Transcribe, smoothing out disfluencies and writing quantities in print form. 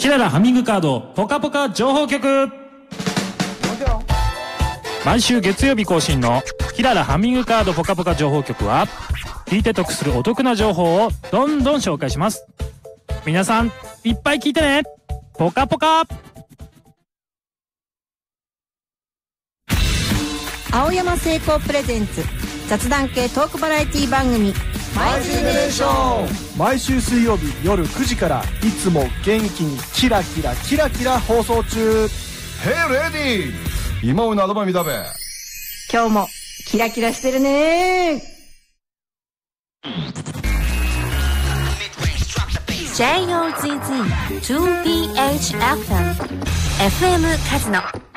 キララハミングカードポカポカ情報局。毎週月曜日更新のキララハミングカードポカポカ情報局は、聞いて得するお得な情報をどんどん紹介します。皆さんいっぱい聞いてね。ポカポカ。 青山成功プレゼンツ雑談系トークバラエティ番組マイジェネレーション。 毎週水曜日夜9時からいつも元気にキラキラキラキラ放送中。 Hey lady! 이모 나도見たべ。 今日もキラキラしてるね。 JOZZ2BHFM FM カズノ